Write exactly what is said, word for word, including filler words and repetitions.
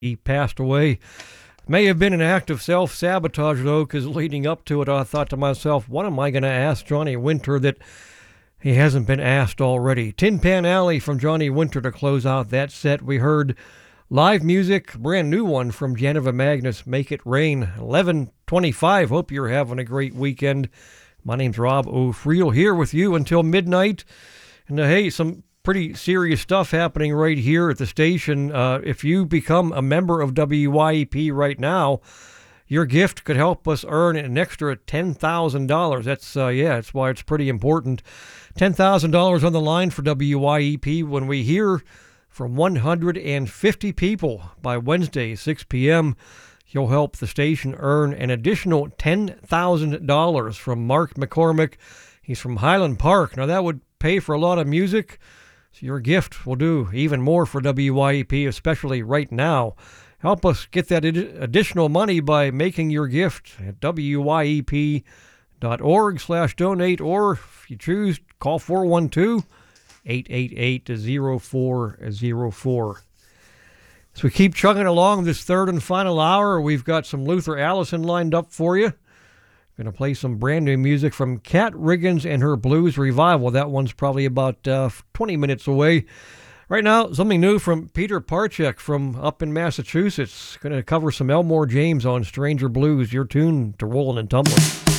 He passed away. May have been an act of self-sabotage, though, because leading up to it, I thought to myself, what am I going to ask Johnny Winter that he hasn't been asked already? Tin Pan Alley from Johnny Winter to close out that set. We heard live music, brand new one from Janiva Magnus, Make It Rain, eleven twenty-five. Hope you're having a great weekend. My name's Rob O'Friel here with you until midnight. And uh, hey, some pretty serious stuff happening right here at the station. Uh, if you become a member of W Y E P right now, your gift could help us earn an extra ten thousand dollars. That's, uh, yeah, that's why it's pretty important. ten thousand dollars on the line for W Y E P when we hear from one hundred fifty people by Wednesday, six p.m. You'll help the station earn an additional ten thousand dollars from Mark McCormick. He's from Highland Park. Now, that would pay for a lot of music, so your gift will do even more for W Y E P, especially right now. Help us get that ad- additional money by making your gift at W Y E P dot org slash donate, or if you choose, call four one two, eight eight eight, zero four zero four. So we keep chugging along this third and final hour. We've got some Luther Allison lined up for you. Going to play some brand new music from Kat Riggins and her Blues Revival. That one's probably about uh, twenty minutes away. Right now, something new from Peter Parchek from up in Massachusetts. Going to cover some Elmore James on Stranger Blues. Your tune to Rollin' and Tumblin'.